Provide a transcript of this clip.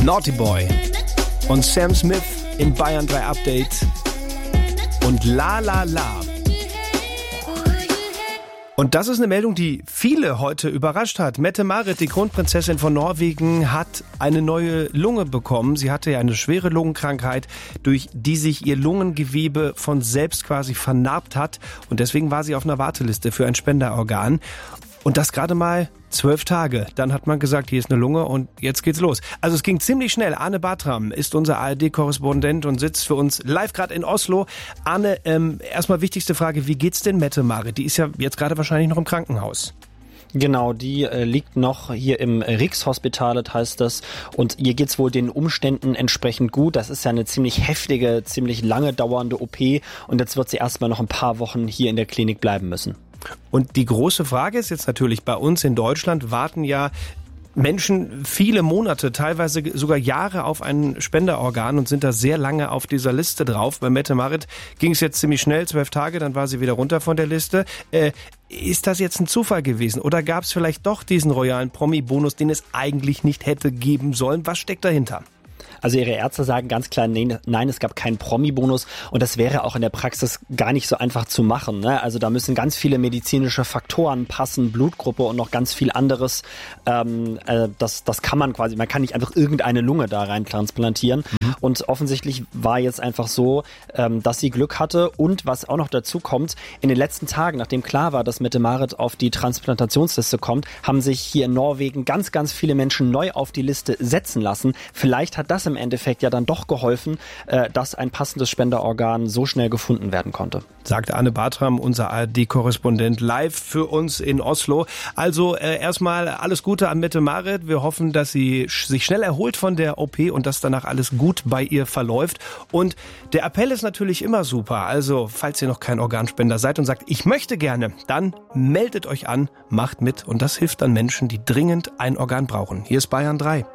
Naughty Boy und Sam Smith im Bayern 3 Update und La La La. Und das ist eine Meldung, die viele heute überrascht hat. Mette-Marit, die Kronprinzessin von Norwegen, hat eine neue Lunge bekommen. Sie hatte ja eine schwere Lungenkrankheit, durch die sich ihr Lungengewebe von selbst quasi vernarbt hat. Und deswegen war sie auf einer Warteliste für ein Spenderorgan. Und das gerade mal 12 Tage. Dann hat man gesagt, hier ist eine Lunge und jetzt geht's los. Also es ging ziemlich schnell. Arne Bartram ist unser ARD-Korrespondent und sitzt für uns live gerade in Oslo. Arne, erstmal wichtigste Frage, wie geht's denn Mette-Marit? Die ist ja jetzt gerade wahrscheinlich noch im Krankenhaus. Genau, die liegt noch hier im Rikshospitalet, heißt das. Und ihr geht's wohl den Umständen entsprechend gut. Das ist ja eine ziemlich heftige, ziemlich lange dauernde OP. Und jetzt wird sie erstmal noch ein paar Wochen hier in der Klinik bleiben müssen. Und die große Frage ist jetzt natürlich, bei uns in Deutschland warten ja Menschen viele Monate, teilweise sogar Jahre auf ein Spenderorgan und sind da sehr lange auf dieser Liste drauf. Bei Mette-Marit ging es jetzt ziemlich schnell, 12 Tage, dann war sie wieder runter von der Liste. Ist das jetzt ein Zufall gewesen oder gab es vielleicht doch diesen royalen Promi-Bonus, den es eigentlich nicht hätte geben sollen? Was steckt dahinter? Also ihre Ärzte sagen ganz klar, nein, es gab keinen Promi-Bonus und das wäre auch in der Praxis gar nicht so einfach zu machen. Ne? Also da müssen ganz viele medizinische Faktoren passen, Blutgruppe und noch ganz viel anderes. Das kann man quasi, man kann nicht einfach irgendeine Lunge da rein transplantieren. Und offensichtlich war jetzt einfach so, dass sie Glück hatte und was auch noch dazu kommt, in den letzten Tagen, nachdem klar war, dass Mette-Marit auf die Transplantationsliste kommt, haben sich hier in Norwegen ganz, ganz viele Menschen neu auf die Liste setzen lassen. Vielleicht hat das im Endeffekt ja dann doch geholfen, dass ein passendes Spenderorgan so schnell gefunden werden konnte. Sagt Arne Bartram, unser ARD-Korrespondent, live für uns in Oslo. Also erstmal alles Gute an Mette-Marit. Wir hoffen, dass sie sich schnell erholt von der OP und dass danach alles gut bei ihr verläuft. Und der Appell ist natürlich immer super. Also falls ihr noch kein Organspender seid und sagt, ich möchte gerne, dann meldet euch an, macht mit. Und das hilft dann Menschen, die dringend ein Organ brauchen. Hier ist Bayern 3.